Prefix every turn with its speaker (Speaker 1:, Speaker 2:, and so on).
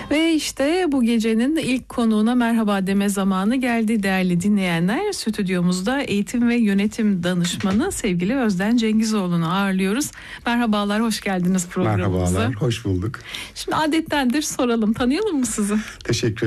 Speaker 1: Ve işte bu gecenin ilk konuğuna merhaba deme zamanı geldi değerli dinleyenler. Stüdyomuzda eğitim ve yönetim danışmanı sevgili Özden Cengizoğlu'nu ağırlıyoruz. Merhabalar, hoş geldiniz programımıza.
Speaker 2: Merhabalar, hoş bulduk.
Speaker 1: Şimdi adettendir soralım, tanıyalım mı sizi?
Speaker 2: Teşekkür